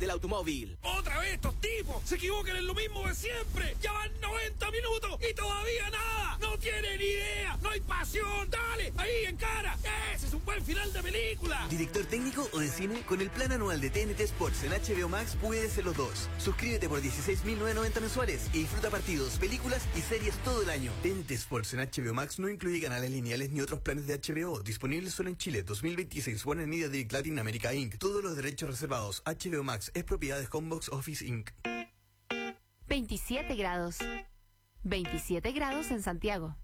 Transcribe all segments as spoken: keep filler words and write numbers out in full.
del automóvil. ¡Otra vez estos tipos! ¡Se equivocan en lo mismo de siempre! ¡Ya van noventa minutos y todavía nada! ¡No tienen idea! ¡No hay pasión! ¡Dale! ¡Ahí, en cara! ¡Ese es un buen final de película! ¿Director técnico o de cine? Con el plan anual de T N T Sports en H B O Max puedes ser los dos. Suscríbete por dieciséis mil novecientos noventa mensuales y disfruta partidos, películas y series todo el año. T N T Sports en H B O Max no incluye canales lineales ni otros planes de H B O. Disponibles solo en Chile. dos mil veintiséis. Warner Media Direct Latin America incorporated. Todos los derechos reservados. H B O Max es propiedad de Homebox Office incorporated. veintisiete grados. veintisiete grados en Santiago.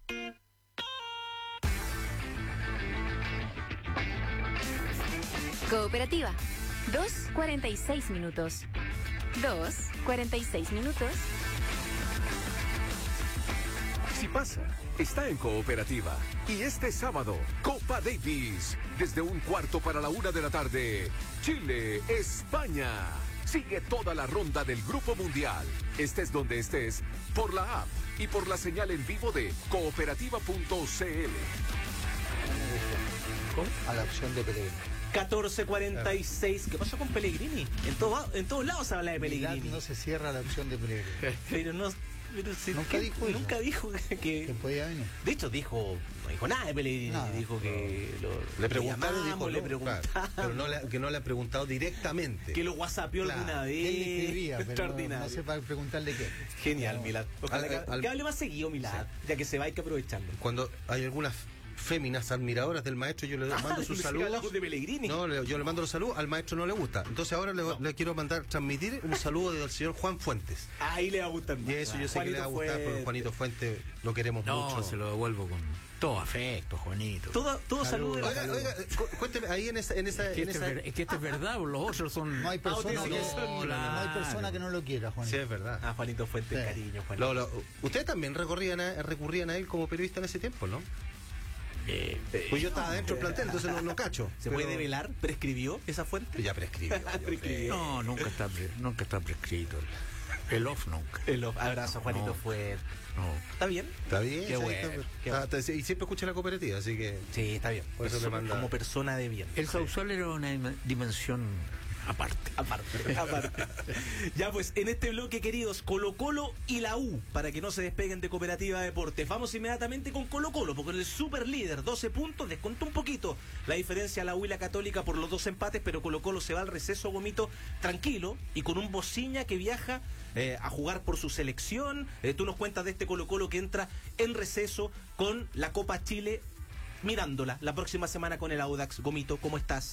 Cooperativa. dos cuarenta y seis minutos. dos cuarenta y seis minutos. Si pasa, está en Cooperativa. Y este sábado, Copa Davis. Desde un cuarto para la una de la tarde. Chile, España. Sigue toda la ronda del Grupo Mundial. Estés donde estés, por la app y por la señal en vivo de cooperativa punto c l. A la opción de Pellegrini. catorce cuarenta y seis. ¿Qué pasó con Pellegrini? En, todo, en todos lados se habla de Pellegrini. Milad no se cierra la opción de Pellegrini. Pero no... Pero si, nunca ¿qué? dijo eso. Nunca dijo que, que... que podía venir. De hecho dijo, no dijo nada de Pellegrini, Nada, dijo que no. lo, le preguntaron, llamamos, dijo, le no, preguntaron, claro, pero no le, que no le ha preguntado directamente. que lo whatsappeó Claro. alguna vez. Él le escribía, pero no, Extraordinario. no sé para preguntarle qué. Genial, No. Milad. Ojalá Al- que, al- que hable más seguido, Milad, Sí. ya que se va, hay que aprovecharlo. Cuando hay algunas féminas admiradoras del maestro, yo le Ah, mando sus pensé que saludos. hablamos de Pellegrini. No, le- yo le mando los saludos, al maestro no le gusta. Entonces ahora le, le quiero mandar, transmitir un saludo del señor Juan Fuentes. Ahí le va a gustar más. Y eso yo sé que le va a gustar, Juanito porque Juanito Fuentes lo queremos No, mucho. se lo devuelvo con todo afecto, Juanito. Todo, todo saludo de la Oiga, oiga, cu- cuénteme, ahí en esa... En esa, Es que, en este esa... es ver- es que este es verdad, los otros son... No hay persona, Ah, que, usted dice que no, son- no hay claro. persona que no lo quiera, Juan. Sí, es verdad. Ah, Juanito Fuentes, Sí. cariño, Juanito. Lo- lo- ustedes también recorrían a- recurrían a él como periodista en ese tiempo, ¿no? Eh, Pues yo estaba dentro del plantel, entonces no, no cacho. ¿Se Pero- puede develar? ¿Prescribió esa fuente? Ya prescribió. yo Prescribió. no, nunca está, pre- nunca está prescrito. El off nunca. El abrazo, Juanito No. Fuentes. No. ¿Está bien? Está bien. Qué sí, bueno, está- qué está- está- y siempre escucha la cooperativa, así que... Sí, está bien. Por eso le Persona- manda- Como persona de bien. El Sausal era una dim- dimensión aparte. Aparte, aparte. Ya pues, en este bloque, queridos, Colo Colo y la U, para que no se despeguen de Cooperativa Deportes. Vamos inmediatamente con Colo Colo, porque el super líder, doce puntos, descontó un poquito la diferencia a la U y la Católica por los dos empates, pero Colo Colo se va al receso, Gomito, tranquilo, y con un Bociña que viaja eh, a jugar por su selección. Eh, tú nos cuentas de este Colo Colo que entra en receso con la Copa Chile, mirándola la próxima semana con el Audax. Gomito, ¿cómo estás?